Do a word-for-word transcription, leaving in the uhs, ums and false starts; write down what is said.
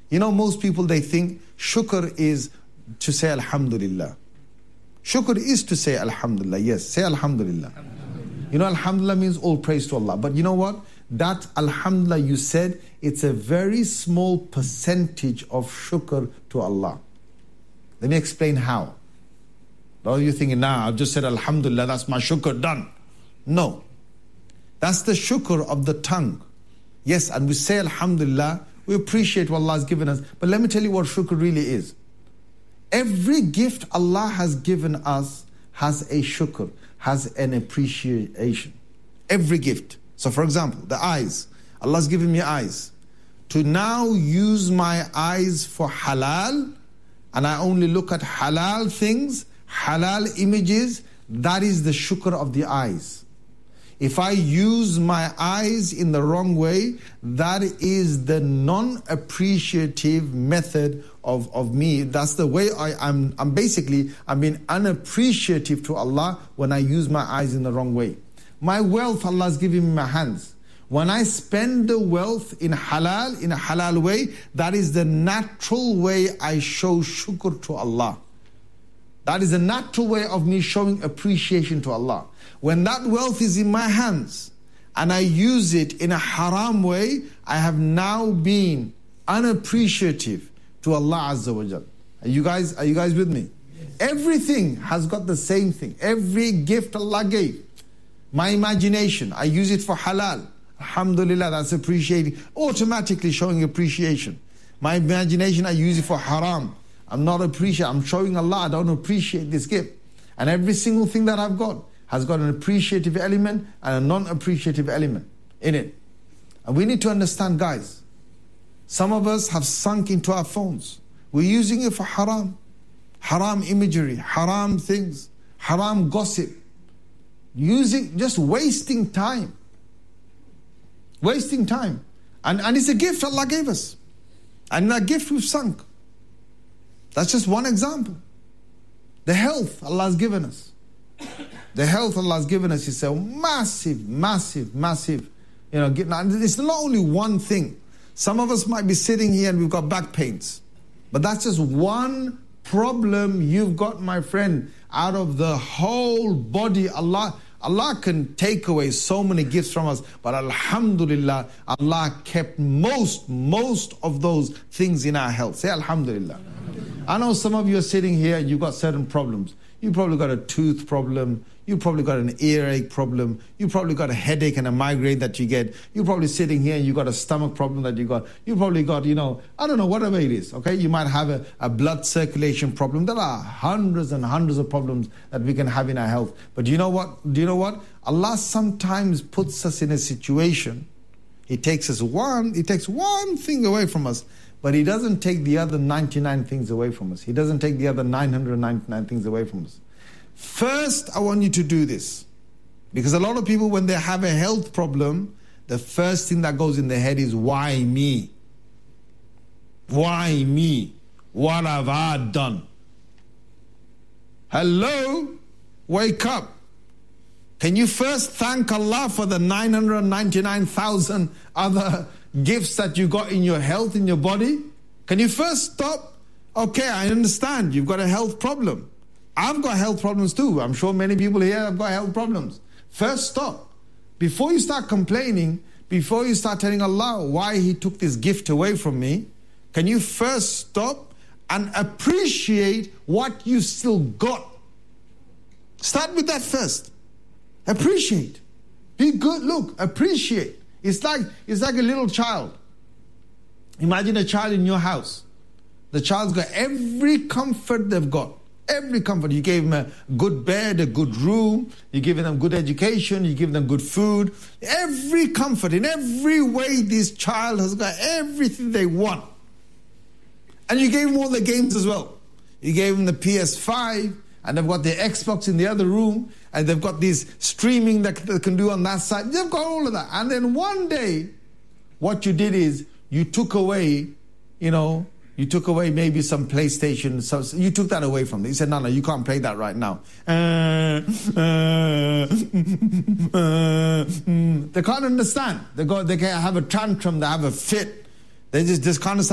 You know, most people, they think shukr is to say alhamdulillah. Shukr is to say alhamdulillah. Yes, say alhamdulillah. alhamdulillah. You know, alhamdulillah means all praise to Allah. But you know what? That alhamdulillah you said, it's a very small percentage of shukr to Allah. Let me explain how. A lot of you thinking, nah, I've just said alhamdulillah, that's my shukr done. No. That's the shukr of the tongue. Yes, and we say alhamdulillah, we appreciate what Allah has given us. But let me tell you what shukr really is. Every gift Allah has given us has a shukr, has an appreciation. Every gift. So for example, the eyes. Allah's given me eyes. To now use my eyes for halal, and I only look at halal things, halal images, that is the shukr of the eyes. If I use my eyes in the wrong way, that is the non-appreciative method of, of me. That's the way I, I'm, I'm basically, I'm being unappreciative to Allah when I use my eyes in the wrong way. My wealth, Allah has given me my hands. When I spend the wealth in halal, in a halal way, that is the natural way I show shukr to Allah. That is a natural way of me showing appreciation to Allah. When that wealth is in my hands and I use it in a haram way, I have now been unappreciative to Allah Azza wa Jal. Are you guys, are you guys with me? Yes. Everything has got the same thing. Every gift Allah gave. My imagination, I use it for halal. Alhamdulillah, that's appreciating. Automatically showing appreciation. My imagination, I use it for haram. I'm not appreciating. I'm showing Allah, I don't appreciate this gift. And every single thing that I've got has got an appreciative element and a non-appreciative element in it. And we need to understand, guys, some of us have sunk into our phones. We're using it for haram. Haram imagery, haram things, haram gossip. Using, just wasting time. Wasting time. And, and it's a gift Allah gave us. And that gift we've sunk. That's just one example. The health Allah has given us. The health Allah has given us is a massive, massive, massive, you know, it's not only one thing. Some of us might be sitting here and we've got back pains. But that's just one problem you've got, my friend, out of the whole body. Allah, Allah can take away so many gifts from us, but alhamdulillah, Allah kept most, most of those things in our health. Say alhamdulillah. I know some of you are sitting here and you've got certain problems. You probably got a tooth problem. You probably got an earache problem. You probably got a headache and a migraine that you get. You're probably sitting here and you got a stomach problem that you got. You probably got, you know, I don't know, whatever it is, okay? You might have a, a blood circulation problem. There are hundreds and hundreds of problems that we can have in our health. But do you know what? Do you know what? Allah sometimes puts us in a situation. He takes us one, He takes one thing away from us. But He doesn't take the other ninety-nine things away from us. He doesn't take the other nine hundred ninety-nine things away from us. First, I want you to do this. Because a lot of people, when they have a health problem, the first thing that goes in their head is, why me? Why me? What have I done? Hello? Wake up. Can you first thank Allah for the nine hundred ninety-nine thousand other gifts that you got in your health, in your body? Can you first stop? Okay, I understand. You've got a health problem. I've got health problems too. I'm sure many people here have got health problems. First stop. Before you start complaining, before you start telling Allah why He took this gift away from me, can you first stop and appreciate what you still got? Start with that first. Appreciate. Be good. Look, appreciate. It's like, it's like a little child. Imagine a child in your house. The child's got every comfort they've got. Every comfort. You gave them a good bed, a good room. You're giving them good education. You're giving them good food. Every comfort. In every way, this child has got everything they want. And you gave them all the games as well. You gave them the P S five. And they've got the Xbox in the other room. And they've got this streaming that they can do on that side. They've got all of that. And then one day, what you did is, you took away, you know, you took away maybe some PlayStation. So you took that away from them. You said, no, no, you can't play that right now. Uh, uh, uh, mm. They can't understand. They go, they can have a tantrum. They have a fit. They just, just can't understand.